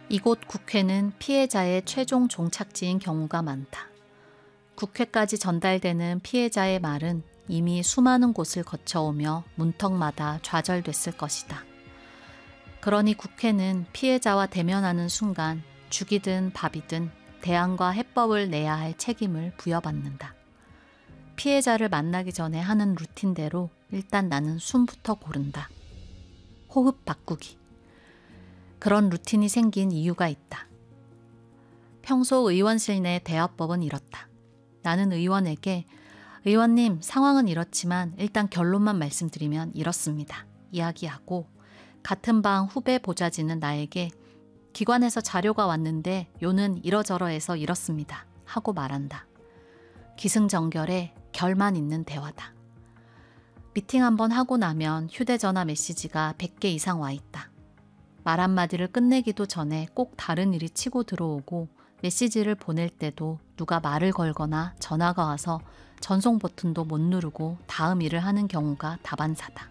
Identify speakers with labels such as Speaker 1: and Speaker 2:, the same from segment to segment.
Speaker 1: 이곳 국회는 피해자의 최종 종착지인 경우가 많다. 국회까지 전달되는 피해자의 말은 이미 수많은 곳을 거쳐오며 문턱마다 좌절됐을 것이다. 그러니 국회는 피해자와 대면하는 순간 죽이든 밥이든 대안과 해법을 내야 할 책임을 부여받는다. 피해자를 만나기 전에 하는 루틴대로 일단 나는 숨부터 고른다. 호흡 바꾸기. 그런 루틴이 생긴 이유가 있다. 평소 의원실 내 대화법은 이렇다. 나는 의원에게 의원님, 상황은 이렇지만 일단 결론만 말씀드리면 이렇습니다. 이야기하고 같은 방 후배 보좌진은 나에게 기관에서 자료가 왔는데 요는 이러저러해서 이렇습니다. 하고 말한다. 기승전결에 결만 있는 대화다. 미팅 한번 하고 나면 휴대전화 메시지가 100개 이상 와 있다. 말 한마디를 끝내기도 전에 꼭 다른 일이 치고 들어오고 메시지를 보낼 때도 누가 말을 걸거나 전화가 와서 전송 버튼도 못 누르고 다음 일을 하는 경우가 다반사다.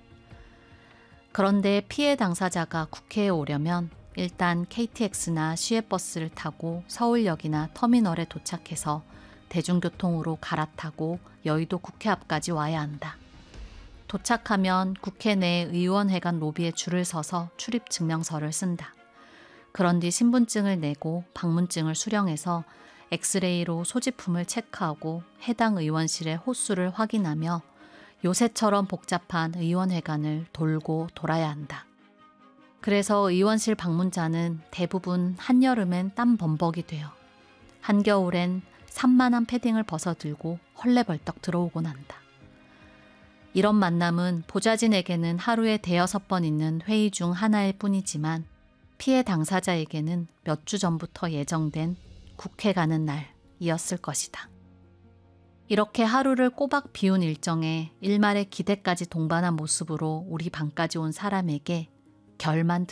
Speaker 1: 그런데 피해 당사자가 국회에 오려면 일단 KTX나 시외버스를 타고 서울역이나 터미널에 도착해서 대중교통으로 갈아타고 여의도 국회 앞까지 와야 한다. 도착하면 국회 내 의원회관 로비에 줄을 서서 출입증명서를 쓴다. 그런 뒤 신분증을 내고 방문증을 수령해서 엑스레이로 소지품을 체크하고 해당 의원실의 호수를 확인하며 요새처럼 복잡한 의원회관을 돌고 돌아야 한다. 그래서 의원실 방문자는 대부분 한여름엔 땀 범벅이 되어 한겨울엔 산만한 패딩을 벗어들고 헐레벌떡 들어오곤 한다. 이런 만남은 보좌진에게는 하루에 5-6번 있는 회의 중 하나일 뿐이지만 피해 당사자에게는 몇 주 전부터 예정된 국회 가는 날이었을 것이다. 이렇게 하루를 꼬박 비운 일정에 일말의 기대까지 동반한 모습으로 우리 방까지 온 사람에게 결만